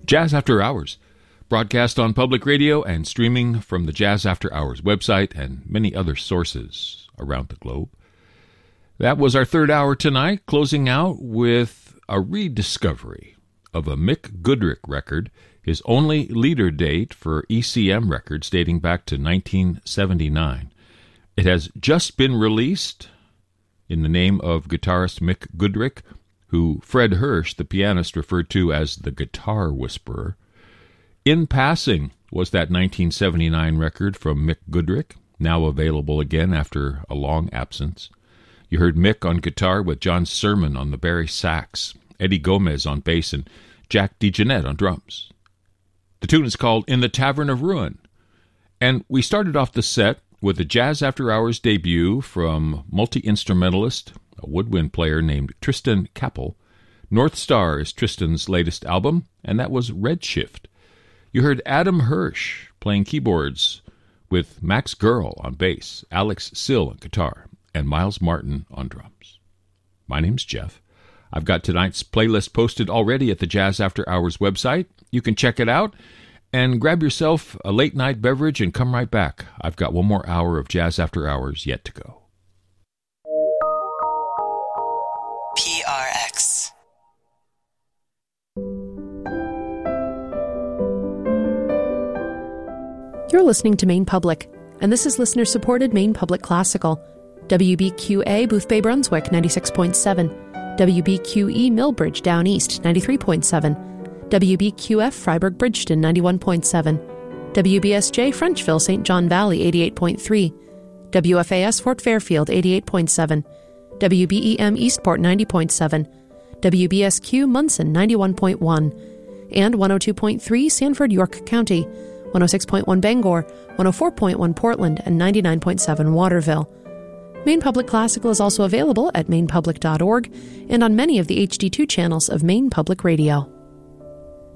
Jazz After Hours, broadcast on public radio and streaming from the Jazz After Hours website and many other sources around the globe. That was our third hour tonight, closing out with a rediscovery of a Mick Goodrick record, his only leader date for ECM records dating back to 1979. It has just been released in the name of guitarist Mick Goodrick, who Fred Hirsch, the pianist, referred to as the Guitar Whisperer. In Passing was that 1979 record from Mick Goodrick, now available again after a long absence. You heard Mick on guitar with John Sermon on the Barry sax, Eddie Gomez on bass, and Jack DeJohnette on drums. The tune is called In the Tavern of Ruin. And we started off the set with a Jazz After Hours debut from multi-instrumentalist, a woodwind player named Tristan Kappel. North Star is Tristan's latest album, and that was Redshift. You heard Adam Hirsch playing keyboards with Max Gerl on bass, Alex Sill on guitar, and Miles Martin on drums. My name's Jeff. I've got tonight's playlist posted already at the Jazz After Hours website. You can check it out and grab yourself a late-night beverage and come right back. I've got one more hour of Jazz After Hours yet to go. PRX. You're listening to Maine Public, and this is listener-supported Maine Public Classical. WBQA Boothbay Brunswick 96.7, WBQE Millbridge Down East 93.7, WBQF Freiburg Bridgeton 91.7, WBSJ Frenchville St. John Valley 88.3, WFAS Fort Fairfield 88.7, WBEM Eastport 90.7, WBSQ Munson 91.1, and 102.3 Sanford, York County, 106.1 Bangor, 104.1 Portland, and 99.7 Waterville. Maine Public Classical is also available at mainepublic.org and on many of the HD2 channels of Maine Public Radio.